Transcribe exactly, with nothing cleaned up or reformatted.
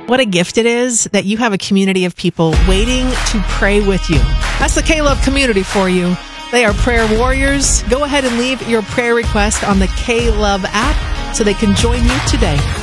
What a gift it is that you have a community of people waiting to pray with you. That's the K-Love community for you. They are prayer warriors. Go ahead and leave your prayer request on the K-Love app so they can join you today.